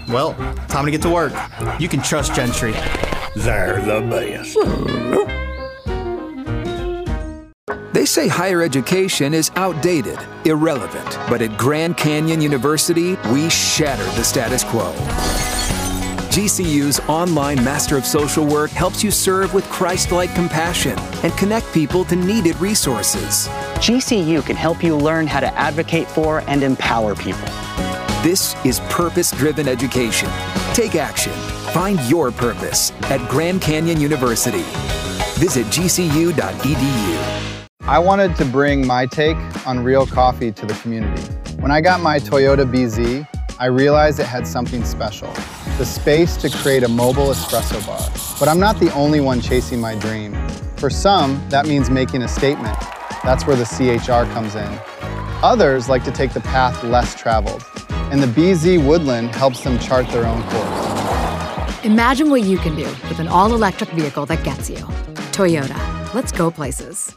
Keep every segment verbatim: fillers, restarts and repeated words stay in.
Well, time to get to work. You can trust Gentry. They're the best. They say higher education is outdated, irrelevant. But at Grand Canyon University, we shattered the status quo. G C U's online Master of Social Work helps you serve with Christ-like compassion and connect people to needed resources. G C U can help you learn how to advocate for and empower people. This is purpose-driven education. Take action. Find your purpose at Grand Canyon University. Visit g c u dot e d u. I wanted to bring my take on real coffee to the community. When I got my Toyota B Z, I realized it had something special, the space to create a mobile espresso bar. But I'm not the only one chasing my dream. For some, that means making a statement. That's where the C H R comes in. Others like to take the path less traveled, and the B Z Woodland helps them chart their own course. Imagine what you can do with an all-electric vehicle that gets you. Toyota. Let's go places.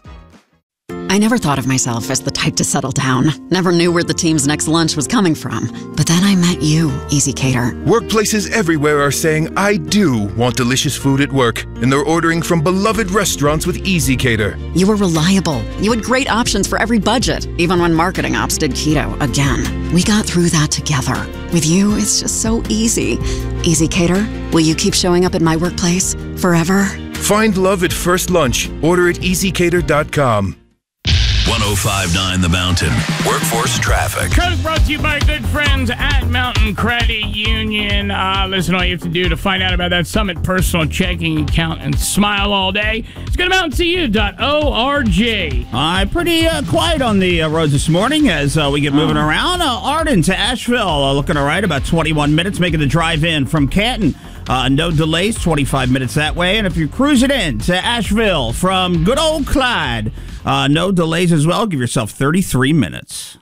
I never thought of myself as the type to settle down. Never knew where the team's next lunch was coming from. But then I met you, Easy Cater. Workplaces everywhere are saying, I do want delicious food at work. And they're ordering from beloved restaurants with Easy Cater. You were reliable. You had great options for every budget, even when marketing ops did keto again. We got through that together. With you, it's just so easy. Easy Cater, will you keep showing up at my workplace forever? Find love at first lunch. Order at easy cater dot com. one oh five point nine The Mountain. Workforce traffic. Traffic brought to you by good friends at Mountain Credit Union. Uh, listen, all you have to do to find out about that Summit personal checking account and smile all day is go to mountain c u dot org. Uh, pretty uh, quiet on the uh, roads this morning as uh, we get moving Oh. around. Uh, Arden to Asheville, uh, looking all right, about twenty-one minutes, making the drive in from Canton. Uh, no delays, twenty-five minutes that way. And if you're cruising in to Asheville from good old Clyde, uh, no delays as well. Give yourself thirty-three minutes.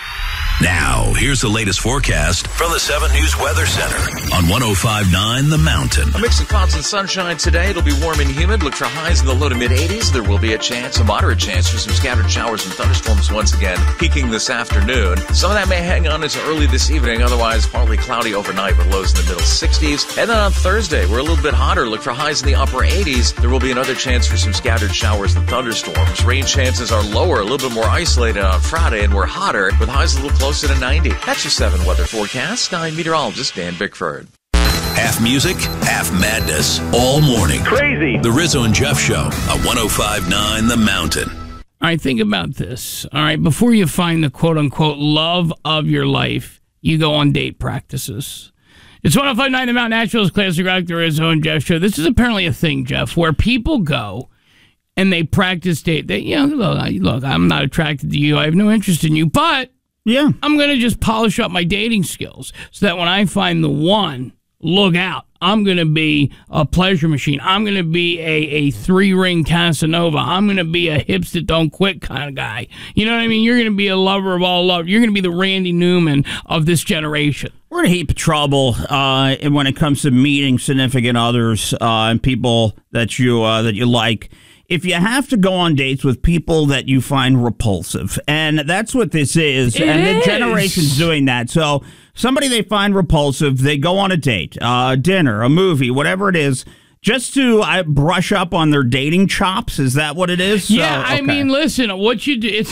Now, here's the latest forecast from the seven News Weather Center on one oh five point nine The Mountain. A mix of clouds and sunshine today. It'll be warm and humid. Look for highs in the low to mid eighties. There will be a chance, a moderate chance for some scattered showers and thunderstorms once again, peaking this afternoon. Some of that may hang on into early this evening. Otherwise, partly cloudy overnight with lows in the middle sixties. And then on Thursday, we're a little bit hotter. Look for highs in the upper eighties. There will be another chance for some scattered showers and thunderstorms. Rain chances are lower, a little bit more isolated on Friday, and we're hotter with highs a little closer to ninety. That's your seven weather forecast. I'm meteorologist Dan Bickford. Half music, half madness, all morning. Crazy. The Rizzo and Jeff Show on one oh five point nine The Mountain. All right, think about this. All right, before you find the quote-unquote love of your life, you go on date practices. It's one oh five point nine The Mountain, Nashville's classic rock, the Rizzo and Jeff Show. This is apparently a thing, Jeff, where people go and they practice date. They, you know, look, I, look, I'm not attracted to you. I have no interest in you, but yeah, I'm going to just polish up my dating skills so that when I find the one, look out. I'm going to be a pleasure machine. I'm going to be a, a three-ring Casanova. I'm going to be a hips that don't quit kind of guy. You know what I mean? You're going to be a lover of all love. You're going to be the Randy Newman of this generation. We're in a heap of trouble uh, when it comes to meeting significant others uh, and people that you uh, that you like. If you have to go on dates with people that you find repulsive, and that's what this is, It and is. the generation's doing that. So somebody they find repulsive, they go on a date, uh, dinner, a movie, whatever it is, just to uh, brush up on their dating chops. Is that what it is? Yeah, So, I okay. mean, listen, what you do, it's...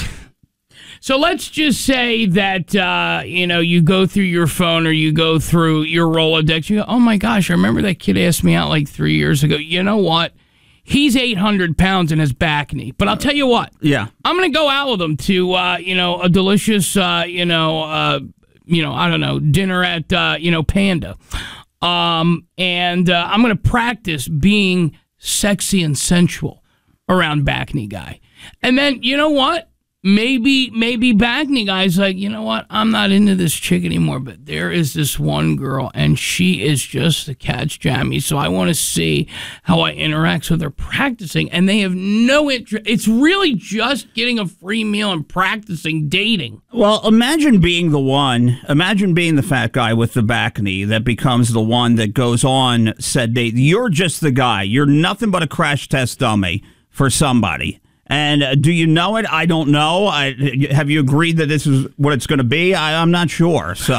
So let's just say that, uh, you know, you go through your phone or you go through your Rolodex. You go, oh, my gosh, I remember that kid asked me out like three years ago. You know what? He's eight hundred pounds in his back knee. But I'll tell you what. Yeah. I'm going to go out with him to, uh, you know, a delicious, uh, you know, uh, you know, I don't know, dinner at, uh, you know, Panda. Um, and uh, I'm going to practice being sexy and sensual around back knee guy. And then, you know what? Maybe, maybe back knee guy's like, you know what? I'm not into this chick anymore, but there is this one girl, and she is just the cat's jammy. So I want to see how I interact with her practicing, and they have no interest. It's really just getting a free meal and practicing dating. Well, imagine being the one, imagine being the fat guy with the back knee that becomes the one that goes on said date. You're just the guy. You're nothing but a crash test dummy for somebody. And uh, do you know it? I don't know. I, have you agreed that this is what it's going to be? I, I'm not sure. So.